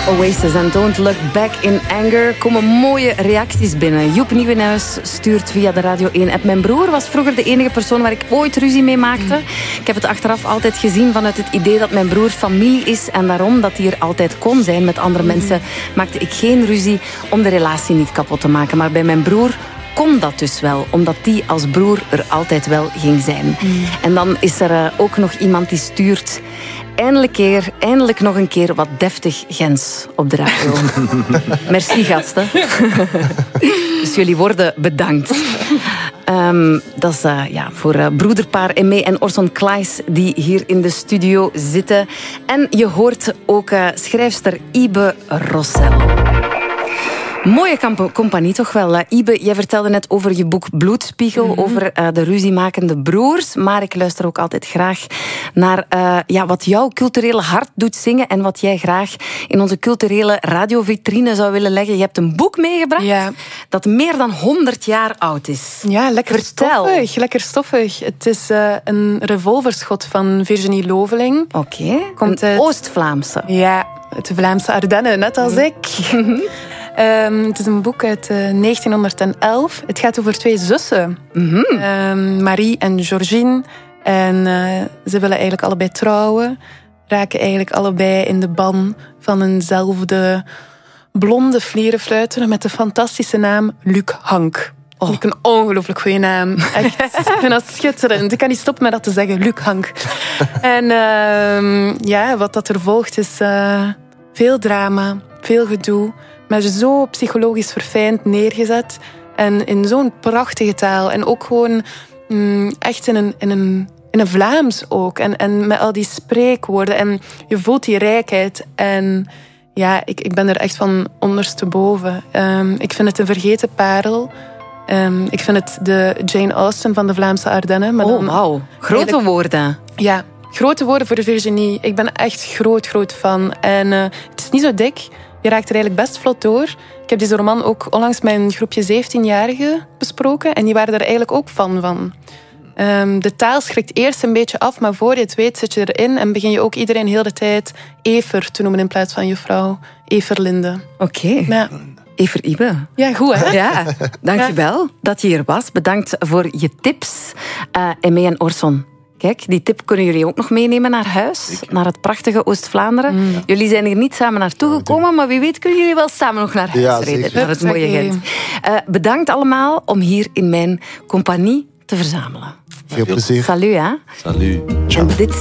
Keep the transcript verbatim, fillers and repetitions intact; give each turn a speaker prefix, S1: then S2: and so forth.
S1: Oasis en Don't Look Back in Anger. Komen mooie reacties binnen. Joep Nieuwenhuis stuurt via de Radio één app. Mijn broer was vroeger de enige persoon waar ik ooit ruzie mee maakte. Ik heb het achteraf altijd gezien vanuit het idee dat mijn broer familie is en daarom dat hij er altijd kon zijn met andere mensen, maakte ik geen ruzie om de relatie niet kapot te maken. Maar bij mijn broer kon dat dus wel, omdat die als broer er altijd wel ging zijn. Mm. En dan is er uh, ook nog iemand die stuurt: Eindelijk, keer, eindelijk nog een keer wat deftig Gens op de radio. Merci, gasten. Dus jullie worden bedankt. Um, dat is uh, ja, voor uh, broederpaar Aimé en Orson Claes die hier in de studio zitten. En je hoort ook uh, schrijfster Ibe Rossel. Mooie kamp- compagnie toch wel. Uh, Ibe, jij vertelde net over je boek Bloedspiegel, mm-hmm. over uh, de ruziemakende broers. Maar ik luister ook altijd graag naar uh, ja, wat jouw culturele hart doet zingen en wat jij graag in onze culturele radiovitrine zou willen leggen. Je hebt een boek meegebracht ja. dat meer dan honderd jaar oud is.
S2: Ja, lekker
S1: Vertel.
S2: stoffig. Lekker stoffig. Het is uh, een revolverschot van Virginie Loveling.
S1: Oké, okay. Komt uit Oost-Vlaamse.
S2: Ja, uit de Vlaamse Ardennen, net als ik. Um, het is een boek uit uh, negentienhonderdelf. Het gaat over twee zussen. Mm-hmm. Um, Marie en Georgine. En uh, ze willen eigenlijk allebei trouwen. Raken eigenlijk allebei in de ban van eenzelfde blonde vlierenfluiter met de fantastische naam Luc Hank. Oh. Vind ik een ongelooflijk goede naam. Echt. Ik vind dat schitterend. Ik kan niet stoppen met dat te zeggen. Luc Hank. En uh, ja, wat dat er volgt is uh, veel drama, veel gedoe. Maar zo psychologisch verfijnd neergezet. En in zo'n prachtige taal. En ook gewoon mm, echt in een, in een, in een Vlaams ook. En, en met al die spreekwoorden. En je voelt die rijkheid. En ja, ik, ik ben er echt van ondersteboven. Um, ik vind het een vergeten parel. Um, ik vind het de Jane Austen van de Vlaamse Ardennen. Maar
S1: oh, wauw. Grote woorden.
S2: Ja, grote woorden voor Virginie. Ik ben echt groot, groot fan. En uh, het is niet zo dik. Je raakt er eigenlijk best vlot door. Ik heb deze roman ook onlangs met een groepje zeventienjarigen besproken. En die waren er eigenlijk ook fan van. Um, de taal schrikt eerst een beetje af, maar voor je het weet zit je erin. En begin je ook iedereen heel de tijd Ever te noemen in plaats van juffrouw Everlinde.
S1: Oké. Okay.
S2: Ja.
S1: Ever Ibe.
S2: Ja, goed hè?
S1: Ja, dankjewel ja. dat je hier was. Bedankt voor je tips. Uh, Aimé en Orson. Kijk, die tip kunnen jullie ook nog meenemen naar huis. Zeker. Naar het prachtige Oost-Vlaanderen. Mm. Jullie zijn er niet samen naartoe gekomen, maar wie weet kunnen jullie wel samen nog naar huis ja, rijden. Naar het mooie Gent. Uh, bedankt allemaal om hier in mijn compagnie te verzamelen.
S3: Veel plezier.
S1: Salut, hè.
S4: Salut.
S1: En dit